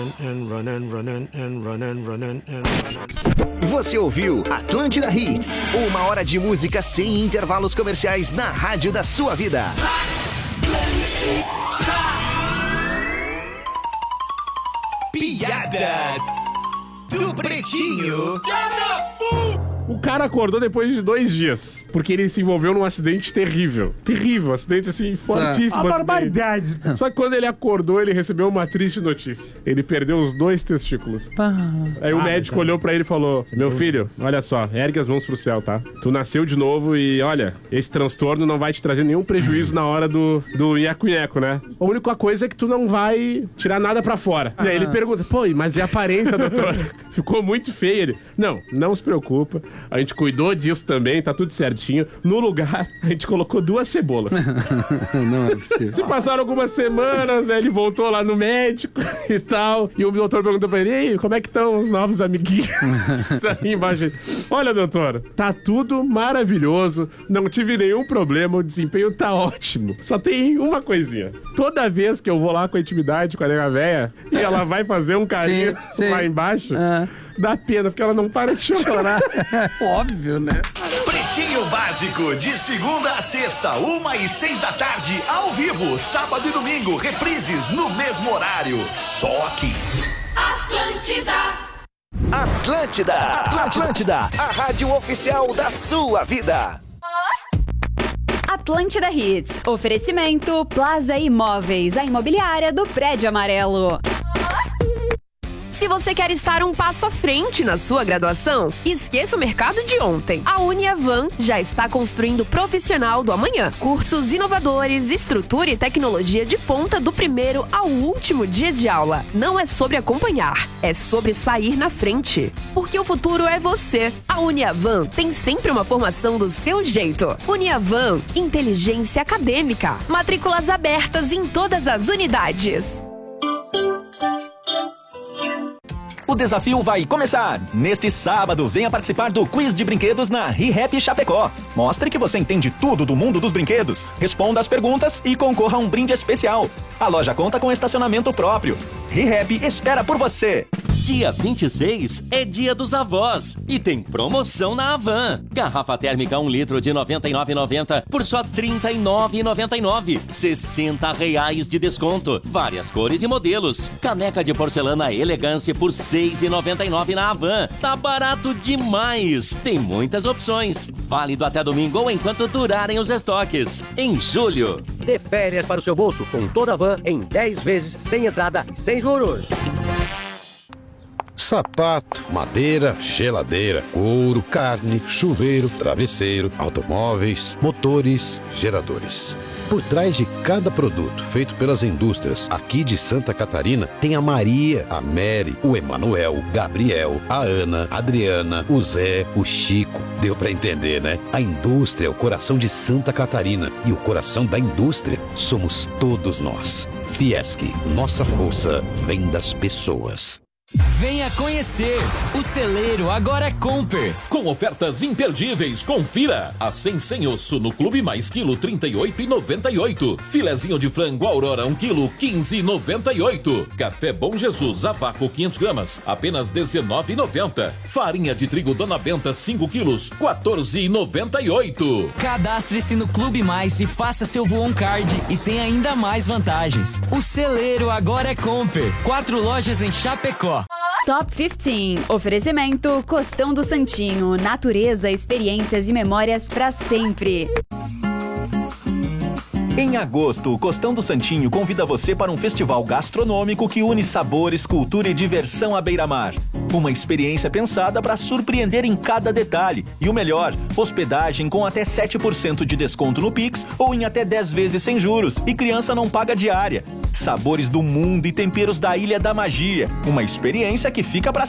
Você ouviu Atlântida Hits, 1 hora de música sem intervalos comerciais na rádio da sua vida. Piada do Pretinho. O cara acordou depois de 2 dias, porque ele se envolveu num acidente terrível. Terrível, acidente assim, fortíssimo. Uma barbaridade. Só que quando ele acordou, ele recebeu uma triste notícia. Ele perdeu os 2 testículos. Aí o médico olhou pra ele e falou: meu filho, olha só, ergue as mãos pro céu, tá? Tu nasceu de novo e olha, esse transtorno não vai te trazer nenhum prejuízo na hora do nheco-nheco, né? A única coisa é que tu não vai tirar nada pra fora. E aí ele pergunta: pô, mas e a aparência, doutor? Ficou muito feio. Ele: não se preocupa. A gente cuidou disso também, tá tudo certinho. No lugar, a gente colocou 2 cebolas. Não é possível. Se passaram algumas semanas, né? Ele voltou lá no médico e tal. E o doutor perguntou pra ele: ei, como é que estão os novos amiguinhos? Aí embaixo. Olha, doutor, tá tudo maravilhoso. Não tive nenhum problema, o desempenho tá ótimo. Só tem uma coisinha. Toda vez que eu vou lá com a intimidade com a nega véia e ela vai fazer um carinho lá embaixo, dá pena, porque ela não para de chorar. Óbvio, né? Pretinho Básico, de segunda a sexta, 1h06 da tarde, ao vivo, sábado e domingo, reprises no mesmo horário. Só aqui. Atlântida, a rádio oficial da sua vida. Atlântida Hits, oferecimento Plaza Imóveis, a imobiliária do Prédio Amarelo. Se você quer estar um passo à frente na sua graduação, esqueça o mercado de ontem. A Uniavan já está construindo o profissional do amanhã. Cursos inovadores, estrutura e tecnologia de ponta do primeiro ao último dia de aula. Não é sobre acompanhar, é sobre sair na frente. Porque o futuro é você. A Uniavan tem sempre uma formação do seu jeito. Uniavan, inteligência acadêmica. Matrículas abertas em todas as unidades. O desafio vai começar! Neste sábado, venha participar do quiz de brinquedos na ReHap Chapecó. Mostre que você entende tudo do mundo dos brinquedos, responda as perguntas e concorra a um brinde especial. A loja conta com estacionamento próprio. ReHap espera por você! Dia 26 é dia dos avós e tem promoção na Havan. Garrafa térmica 1 litro de R$ 99,90 por só R$ 39,99. R$60 de desconto. Várias cores e modelos. Caneca de porcelana Elegância por R$ 6,99 na Havan. Tá barato demais. Tem muitas opções. Válido até domingo ou enquanto durarem os estoques. Em julho. Dê férias para o seu bolso com toda a Havan em 10 vezes sem entrada e sem juros. Sapato, madeira, geladeira, couro, carne, chuveiro, travesseiro, automóveis, motores, geradores. Por trás de cada produto feito pelas indústrias aqui de Santa Catarina, tem a Maria, a Mary, o Emanuel, o Gabriel, a Ana, a Adriana, o Zé, o Chico. Deu pra entender, né? A indústria é o coração de Santa Catarina e o coração da indústria somos todos nós. Fiesc, nossa força vem das pessoas. Venha conhecer! O celeiro agora é Comper. Com ofertas imperdíveis, confira! Acém sem osso no Clube Mais quilo 38,98. Filezinho de frango Aurora 1 quilo 15,98. Café Bom Jesus a vácuo 500 gramas, apenas 19,90. Farinha de trigo Dona Benta 5 quilos 14,98. Cadastre-se no Clube Mais e faça seu Voon Card e tem ainda mais vantagens. O celeiro agora é Comper. 4 lojas em Chapecó. Top 15. Oferecimento Costão do Santinho. Natureza, experiências e memórias pra sempre. Em agosto, o Costão do Santinho convida você para um festival gastronômico que une sabores, cultura e diversão à beira-mar. Uma experiência pensada para surpreender em cada detalhe. E o melhor, hospedagem com até 7% de desconto no Pix ou em até 10 vezes sem juros. E criança não paga diária. Sabores do mundo e temperos da Ilha da Magia. Uma experiência que fica para